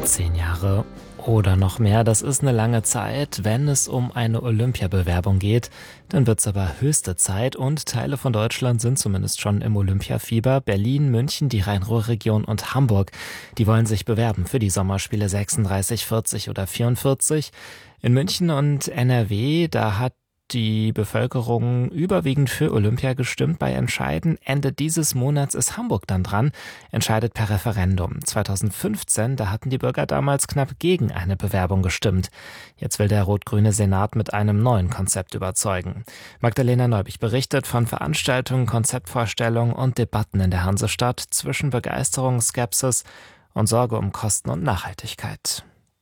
10 Jahre oder noch mehr, das ist eine lange Zeit, wenn es um eine Olympiabewerbung geht. Dann wird's aber höchste Zeit und Teile von Deutschland sind zumindest schon im Olympiafieber. Berlin, München, die Rhein-Ruhr-Region und Hamburg, die wollen sich bewerben für die Sommerspiele 36, 40 oder 44. In München und NRW, da hat die Bevölkerung überwiegend für Olympia gestimmt. Bei Entscheiden Ende dieses Monats ist Hamburg dann dran, entscheidet per Referendum. 2015, da hatten die Bürger damals knapp gegen eine Bewerbung gestimmt. Jetzt will der rot-grüne Senat mit einem neuen Konzept überzeugen. Magdalena Neubich berichtet von Veranstaltungen, Konzeptvorstellungen und Debatten in der Hansestadt zwischen Begeisterung, Skepsis und Sorge um Kosten und Nachhaltigkeit.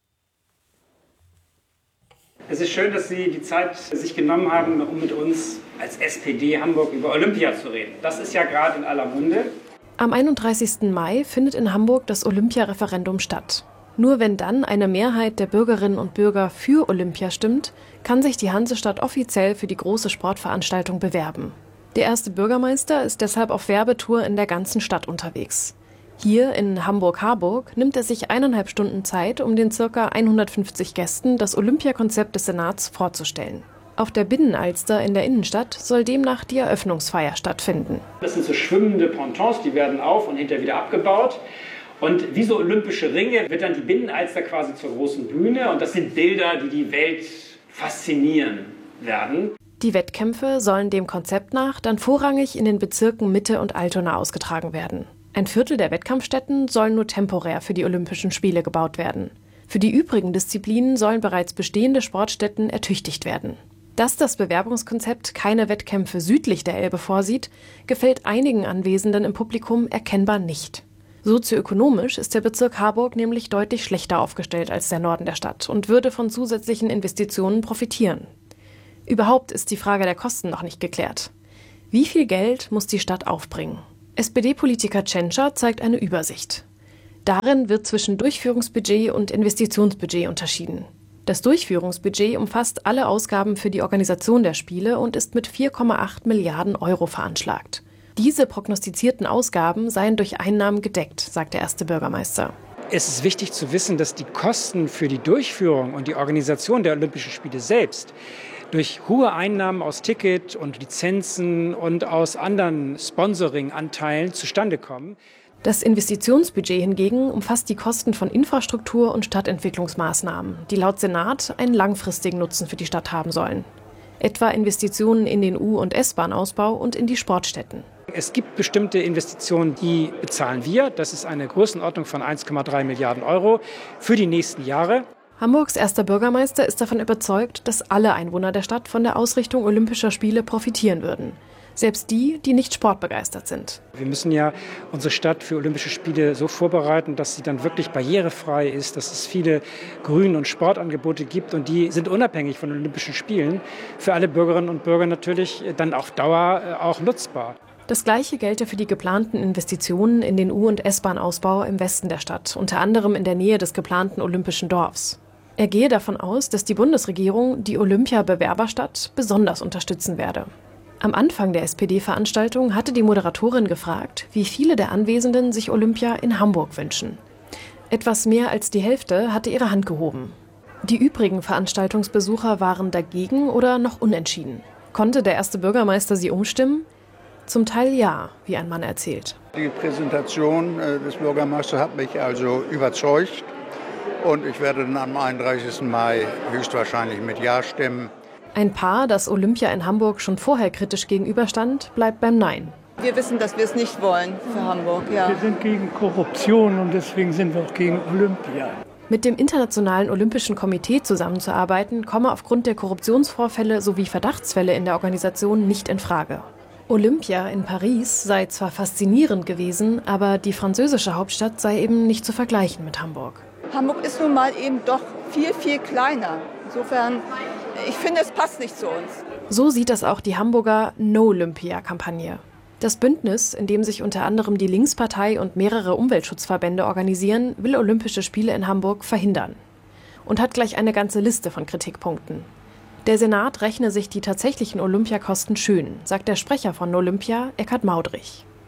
Es ist schön, dass Sie die Zeit sich genommen haben, um mit uns als SPD Hamburg über Olympia zu reden. Das ist ja gerade in aller Munde. Am 31. Mai findet in Hamburg das Olympia-Referendum statt. Nur wenn dann eine Mehrheit der Bürgerinnen und Bürger für Olympia stimmt, kann sich die Hansestadt offiziell für die große Sportveranstaltung bewerben. Der erste Bürgermeister ist deshalb auf Werbetour in der ganzen Stadt unterwegs. Hier in Hamburg-Harburg nimmt er sich 1,5 Stunden Zeit, um den ca. 150 Gästen das Olympiakonzept des Senats vorzustellen. Auf der Binnenalster in der Innenstadt soll demnach die Eröffnungsfeier stattfinden. Das sind so schwimmende Pontons, die werden auf und hinterher wieder abgebaut. Und wie so olympische Ringe wird dann die Binnenalster quasi zur großen Bühne. Und das sind Bilder, die die Welt faszinieren werden. Die Wettkämpfe sollen dem Konzept nach dann vorrangig in den Bezirken Mitte und Altona ausgetragen werden. Ein Viertel der Wettkampfstätten sollen nur temporär für die Olympischen Spiele gebaut werden. Für die übrigen Disziplinen sollen bereits bestehende Sportstätten ertüchtigt werden. Dass das Bewerbungskonzept keine Wettkämpfe südlich der Elbe vorsieht, gefällt einigen Anwesenden im Publikum erkennbar nicht. Sozioökonomisch ist der Bezirk Harburg nämlich deutlich schlechter aufgestellt als der Norden der Stadt und würde von zusätzlichen Investitionen profitieren. Überhaupt ist die Frage der Kosten noch nicht geklärt. Wie viel Geld muss die Stadt aufbringen? SPD-Politiker Tschentscher zeigt eine Übersicht. Darin wird zwischen Durchführungsbudget und Investitionsbudget unterschieden. Das Durchführungsbudget umfasst alle Ausgaben für die Organisation der Spiele und ist mit 4,8 Milliarden Euro veranschlagt. Diese prognostizierten Ausgaben seien durch Einnahmen gedeckt, sagt der erste Bürgermeister. Es ist wichtig zu wissen, dass die Kosten für die Durchführung und die Organisation der Olympischen Spiele selbst durch hohe Einnahmen aus Ticket und Lizenzen und aus anderen Sponsoring-Anteilen zustande kommen. Das Investitionsbudget hingegen umfasst die Kosten von Infrastruktur und Stadtentwicklungsmaßnahmen, die laut Senat einen langfristigen Nutzen für die Stadt haben sollen. Etwa Investitionen in den U- und S-Bahn-Ausbau und in die Sportstätten. Es gibt bestimmte Investitionen, die bezahlen wir. Das ist eine Größenordnung von 1,3 Milliarden Euro für die nächsten Jahre. Hamburgs erster Bürgermeister ist davon überzeugt, dass alle Einwohner der Stadt von der Ausrichtung Olympischer Spiele profitieren würden. Selbst die, die nicht sportbegeistert sind. Wir müssen ja unsere Stadt für Olympische Spiele so vorbereiten, dass sie dann wirklich barrierefrei ist, dass es viele Grün- und Sportangebote gibt und die sind unabhängig von Olympischen Spielen für alle Bürgerinnen und Bürger natürlich dann auf Dauer auch nutzbar. Das Gleiche gelte für die geplanten Investitionen in den U- und S-Bahn-Ausbau im Westen der Stadt, unter anderem in der Nähe des geplanten Olympischen Dorfs. Er gehe davon aus, dass die Bundesregierung die Olympia-Bewerberstadt besonders unterstützen werde. Am Anfang der SPD-Veranstaltung hatte die Moderatorin gefragt, wie viele der Anwesenden sich Olympia in Hamburg wünschen. Etwas mehr als die Hälfte hatte ihre Hand gehoben. Die übrigen Veranstaltungsbesucher waren dagegen oder noch unentschieden. Konnte der erste Bürgermeister sie umstimmen? Zum Teil ja, wie ein Mann erzählt. Die Präsentation des Bürgermeisters hat mich also überzeugt und ich werde dann am 31. Mai höchstwahrscheinlich mit Ja stimmen. Ein Paar, das Olympia in Hamburg schon vorher kritisch gegenüberstand, bleibt beim Nein. Wir wissen, dass wir es nicht wollen für Hamburg. Ja. Wir sind gegen Korruption und deswegen sind wir auch gegen Olympia. Mit dem Internationalen Olympischen Komitee zusammenzuarbeiten, komme aufgrund der Korruptionsvorfälle sowie Verdachtsfälle in der Organisation nicht in Frage. Olympia in Paris sei zwar faszinierend gewesen, aber die französische Hauptstadt sei eben nicht zu vergleichen mit Hamburg. Hamburg ist nun mal eben doch viel, viel kleiner. Insofern, ich finde, es passt nicht zu uns. So sieht das auch die Hamburger No-Olympia-Kampagne. Das Bündnis, in dem sich unter anderem die Linkspartei und mehrere Umweltschutzverbände organisieren, will Olympische Spiele in Hamburg verhindern. Und hat gleich eine ganze Liste von Kritikpunkten. Der Senat rechne sich die tatsächlichen Olympiakosten schön, sagt der Sprecher von Olympia, Eckhard Maudrich.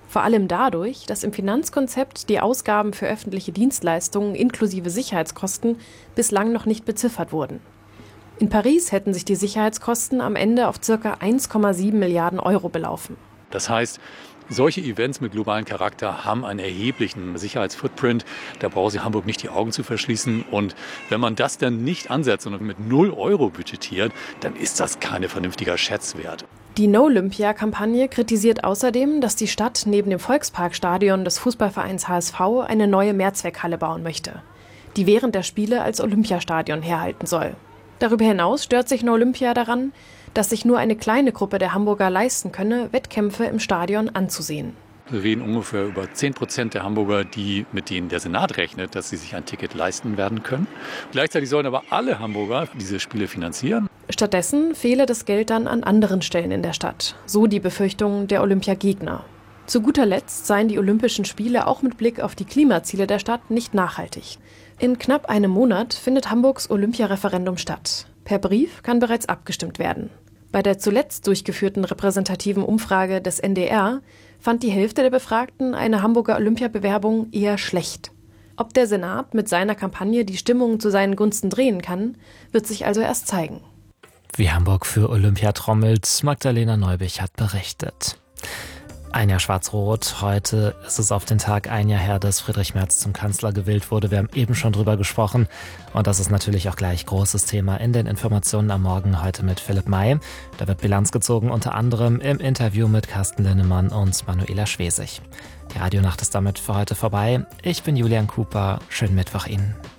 Vor allem dadurch, dass im Finanzkonzept die Ausgaben für öffentliche Dienstleistungen inklusive Sicherheitskosten bislang noch nicht beziffert wurden. In Paris hätten sich die Sicherheitskosten am Ende auf ca. 1,7 Milliarden Euro belaufen. Das heißt, solche Events mit globalem Charakter haben einen erheblichen Sicherheitsfootprint. Da braucht sich Hamburg nicht die Augen zu verschließen. Und wenn man das dann nicht ansetzt und mit 0 Euro budgetiert, dann ist das kein vernünftiger Schätzwert. Die No-Olympia-Kampagne kritisiert außerdem, dass die Stadt neben dem Volksparkstadion des Fußballvereins HSV eine neue Mehrzweckhalle bauen möchte, die während der Spiele als Olympiastadion herhalten soll. Darüber hinaus stört sich No-Olympia daran, dass sich nur eine kleine Gruppe der Hamburger leisten könne, Wettkämpfe im Stadion anzusehen. Wir reden ungefähr über 10% der Hamburger, mit denen der Senat rechnet, dass sie sich ein Ticket leisten werden können. Gleichzeitig sollen aber alle Hamburger diese Spiele finanzieren. Stattdessen fehle das Geld dann an anderen Stellen in der Stadt, so die Befürchtung der Olympiagegner. Zu guter Letzt seien die Olympischen Spiele auch mit Blick auf die Klimaziele der Stadt nicht nachhaltig. In knapp einem Monat findet Hamburgs Olympiareferendum statt. Per Brief kann bereits abgestimmt werden. Bei der zuletzt durchgeführten repräsentativen Umfrage des NDR fand die Hälfte der Befragten eine Hamburger Olympiabewerbung eher schlecht. Ob der Senat mit seiner Kampagne die Stimmung zu seinen Gunsten drehen kann, wird sich also erst zeigen. Wie Hamburg für Olympia trommelt, Magdalena Neubich hat berichtet. Ein Jahr schwarz-rot. Heute ist es auf den Tag ein Jahr her, dass Friedrich Merz zum Kanzler gewählt wurde. Wir haben eben schon drüber gesprochen. Und das ist natürlich auch gleich großes Thema in den Informationen am Morgen heute mit Philipp May. Da wird Bilanz gezogen, unter anderem im Interview mit Carsten Linnemann und Manuela Schwesig. Die Radionacht ist damit für heute vorbei. Ich bin Julian Cooper. Schönen Mittwoch Ihnen.